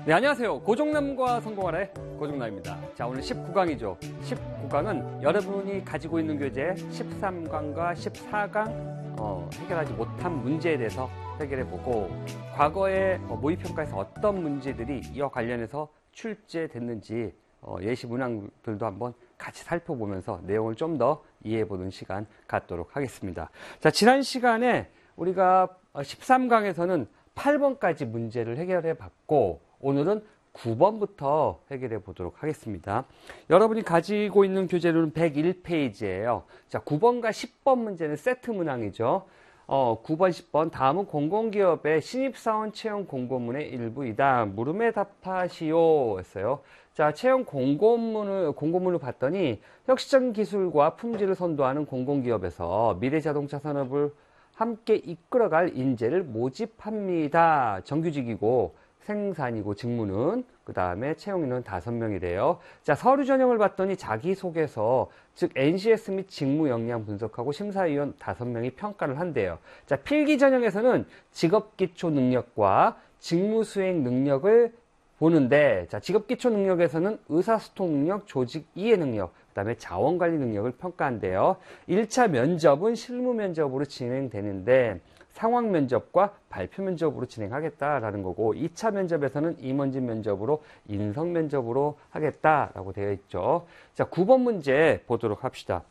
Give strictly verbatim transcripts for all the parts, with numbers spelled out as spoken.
네, 안녕하세요. 고종남과 성공하라의 고종남입니다. 자, 오늘 십구 강이죠. 십구 강은 여러분이 가지고 있는 교재 십삼 강과 십사 강 어, 해결하지 못한 문제에 대해서 해결해보고, 과거에 어, 모의평가에서 어떤 문제들이 이와 관련해서 출제됐는지 어, 예시 문항들도 한번 같이 살펴보면서 내용을 좀 더 이해해보는 시간 갖도록 하겠습니다. 자, 지난 시간에 우리가 십삼 강에서는 팔 번까지 문제를 해결해 봤고, 오늘은 구 번부터 해결해 보도록 하겠습니다. 여러분이 가지고 있는 교재로는 백일 페이지예요. 자, 구 번과 십 번 문제는 세트 문항이죠. 어, 구 번, 십 번. 다음은 공공기업의 신입사원 채용 공고문의 일부이다. 물음에 답하시오 했어요. 자, 채용 공고문을, 공고문을 봤더니 혁신적인 기술과 품질을 선도하는 공공기업에서 미래자동차 산업을 함께 이끌어갈 인재를 모집합니다. 정규직이고 생산이고 직무는, 그 다음에 채용인은 다섯 명이래요. 자, 서류 전형을 봤더니 자기소개서, 즉 엔씨에스 및 직무 역량 분석하고 심사위원 다섯 명이 평가를 한대요. 자, 필기 전형에서는 직업기초 능력과 직무 수행 능력을 보는데, 자, 직업기초 능력에서는 의사소통 능력, 조직 이해 능력, 그 다음에 자원관리 능력을 평가한대요. 일 차 면접은 실무 면접으로 진행되는데 상황 면접과 발표 면접으로 진행하겠다라는 거고, 이 차 면접에서는 임원진 면접으로 인성 면접으로 하겠다라고 되어 있죠. 자, 구 번 문제 보도록 합시다.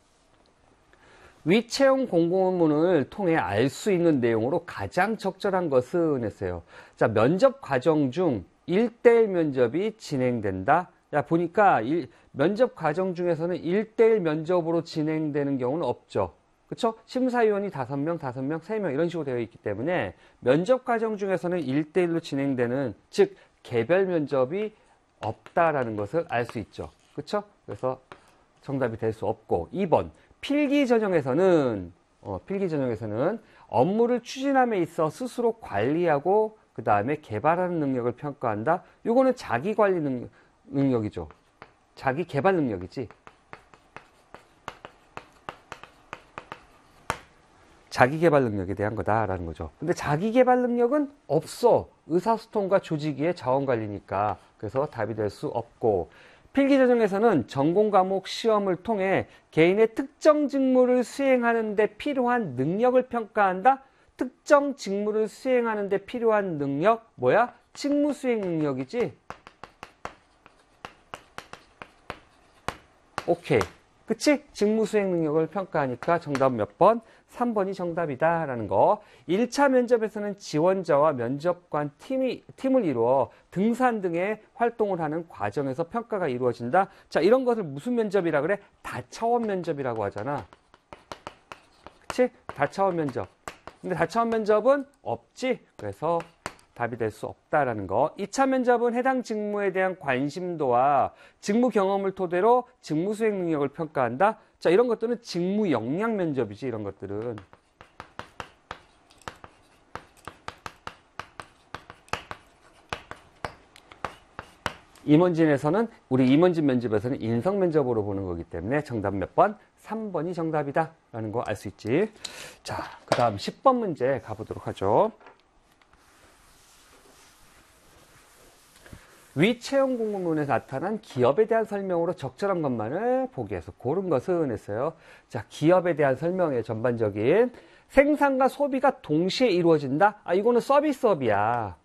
위 채용 공고문을 통해 알 수 있는 내용으로 가장 적절한 것은 했어요. 자, 면접 과정 중 일 대일 면접이 진행된다. 야, 보니까 일, 면접 과정 중에서는 일 대일 면접으로 진행되는 경우는 없죠. 그쵸? 심사위원이 다섯 명, 다섯 명, 세 명 이런 식으로 되어 있기 때문에 면접 과정 중에서는 일 대일로 진행되는, 즉 개별 면접이 없다라는 것을 알 수 있죠. 그쵸? 그래서 정답이 될 수 없고, 이 번 필기 전형에서는 어, 필기 전형에서는 업무를 추진함에 있어 스스로 관리하고 그 다음에 개발하는 능력을 평가한다. 요거는 자기 관리 능력, 능력이죠. 자기 개발 능력이지. 자기 개발 능력에 대한 거다라는 거죠. 근데 자기 개발 능력은 없어. 의사소통과 조직의 자원관리니까. 그래서 답이 될 수 없고, 필기 전형에서는 전공 과목 시험을 통해 개인의 특정 직무를 수행하는 데 필요한 능력을 평가한다. 특정 직무를 수행하는 데 필요한 능력, 뭐야? 직무 수행 능력이지. 오케이. 그치? 직무 수행 능력을 평가하니까 정답은 몇 번? 삼 번이 정답이다 라는 거. 일 차 면접에서는 지원자와 면접관 팀이, 팀을 이루어 등산 등의 활동을 하는 과정에서 평가가 이루어진다. 자, 이런 것을 무슨 면접이라 그래? 다차원 면접이라고 하잖아. 그치? 다차원 면접. 근데 다차원 면접은 없지? 그래서 답이 될 수 없다라는 거. 이 차 면접은 해당 직무에 대한 관심도와 직무 경험을 토대로 직무 수행 능력을 평가한다. 자, 이런 것들은 직무 역량 면접이지, 이런 것들은. 임원진에서는, 우리 임원진 면접에서는 인성 면접으로 보는 거기 때문에 정답 몇 번? 삼 번이 정답이다 라는 거 알 수 있지. 자, 그 다음 십 번 문제 가보도록 하죠. 위 채용 공고문에 나타난 기업에 대한 설명으로 적절한 것만을 보기 위해서 고른 것은 했어요. 자, 기업에 대한 설명의 전반적인 생산과 소비가 동시에 이루어진다? 아, 이거는 서비스업이야.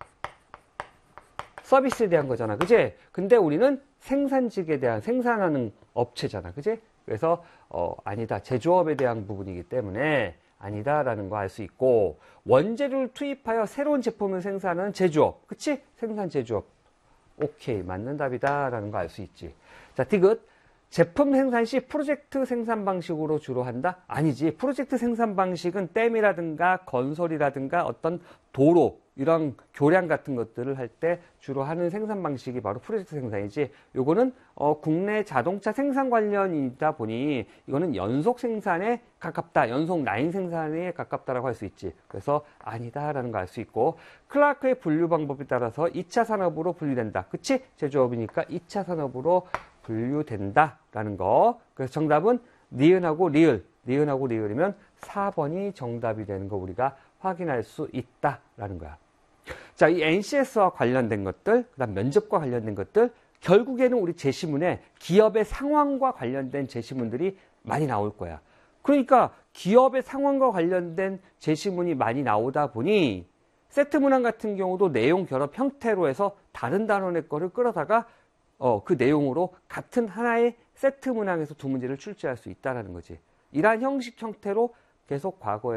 서비스에 대한 거잖아. 그지? 근데 우리는 생산직에 대한, 생산하는 업체잖아. 그지? 그래서, 어, 아니다. 제조업에 대한 부분이기 때문에 아니다라는 거 알 수 있고, 원재료를 투입하여 새로운 제품을 생산하는 제조업. 그치? 생산 제조업. 오케이, 맞는 답이다 라는 거 알 수 있지. 자, 디귿. 제품 생산 시 프로젝트 생산 방식으로 주로 한다? 아니지. 프로젝트 생산 방식은 댐이라든가 건설이라든가 어떤 도로, 이런 교량 같은 것들을 할 때 주로 하는 생산 방식이 바로 프로젝트 생산이지. 요거는 어, 국내 자동차 생산 관련이다 보니 이거는 연속 생산에 가깝다. 연속 라인 생산에 가깝다라고 할 수 있지. 그래서 아니다라는 거 알 수 있고, 클라크의 분류 방법에 따라서 이 차 산업으로 분류된다. 그치? 제조업이니까 이 차 산업으로 분류된다라는 거. 그래서 정답은 니은하고 리을, 니은하고 리을이면 사 번이 정답이 되는 거 우리가 확인할 수 있다라는 거야. 자, 이 엔씨에스와 관련된 것들, 그다음 면접과 관련된 것들, 결국에는 우리 제시문에 기업의 상황과 관련된 제시문들이 많이 나올 거야. 그러니까 기업의 상황과 관련된 제시문이 많이 나오다 보니 세트 문항 같은 경우도 내용 결합 형태로 해서 다른 단원의 거를 끌어다가 어, 그 내용으로 같은 하나의 세트 문항에서 두 문제를 출제할 수 있다는 거지. 이러한 형식 형태로 계속 과거에